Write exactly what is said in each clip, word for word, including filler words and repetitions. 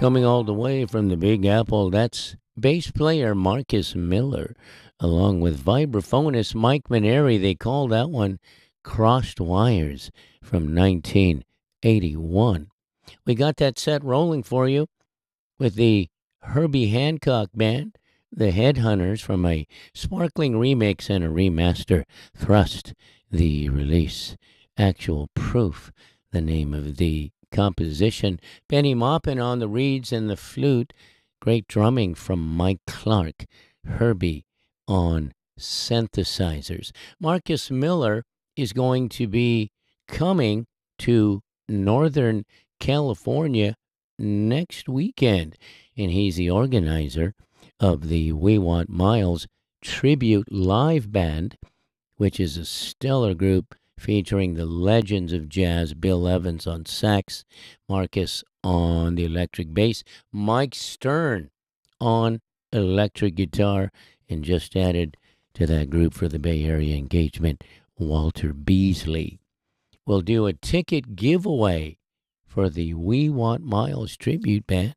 Coming all the way from the Big Apple, that's bass player Marcus Miller, along with vibraphonist Mike Maneri. They call that one Crossed Wires from nineteen eighty-one. We got that set rolling for you with the Herbie Hancock Band, the Headhunters, from a sparkling remix and a remaster. Thrust, the release. Actual Proof, the name of the composition. Benny Maupin on the reeds and the flute. Great drumming from Mike Clark. Herbie on synthesizers. Marcus Miller is going to be coming to Northern California next weekend, and he's the organizer of the We Want Miles Tribute Live Band, which is a stellar group featuring the legends of jazz, Bill Evans on sax, Marcus on the electric bass, Mike Stern on electric guitar, and just added to that group for the Bay Area engagement, Walter Beasley. We'll do a ticket giveaway for the We Want Miles Tribute Band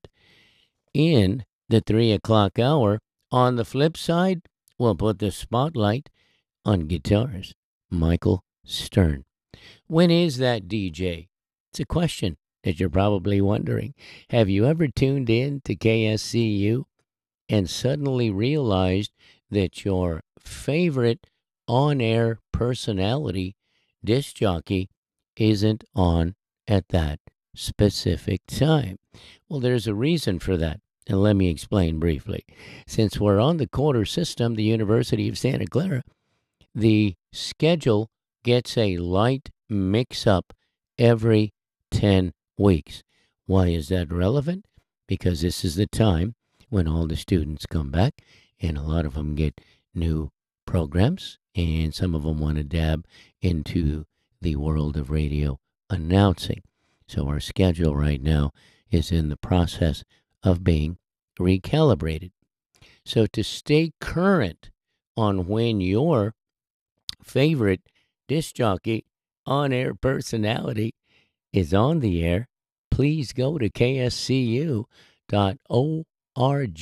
in the three o'clock hour. On the flip side, we'll put the spotlight on guitars, Michael Stern. When is that, D J? It's a question that you're probably wondering. Have you ever tuned in to K S C U and suddenly realized that your favorite on-air personality, disc jockey, isn't on at that specific time? Well, there's a reason for that, and let me explain briefly. Since we're on the quarter system, the University of Santa Clara, the schedule gets a light mix-up every ten weeks. Why is that relevant? Because this is the time when all the students come back, and a lot of them get new programs, and some of them want to dab into the world of radio announcing. So our schedule right now is in the process of being recalibrated. So to stay current on when your favorite disc jockey on-air personality is on the air, please go to K S C U dot org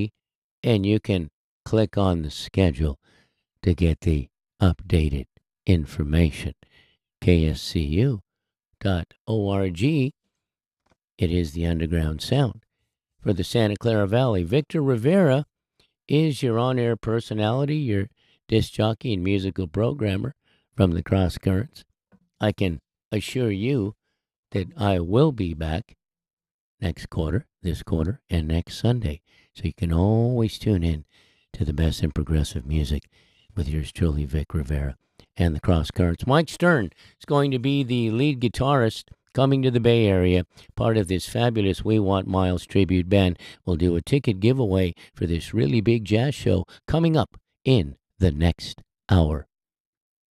and you can click on the schedule to get the updated information. K S C U dot org. It is the underground sound for the Santa Clara Valley. Victor Rivera is your on-air personality, your disc jockey and musical programmer from the Cross Currents. I can assure you that I will be back next quarter, this quarter, and next Sunday. So you can always tune in to the best in progressive music with yours truly, Vic Rivera and the Cross Currents. Mike Stern is going to be the lead guitarist coming to the Bay Area, part of this fabulous We Want Miles tribute band. We'll do a ticket giveaway for this really big jazz show coming up in the next hour.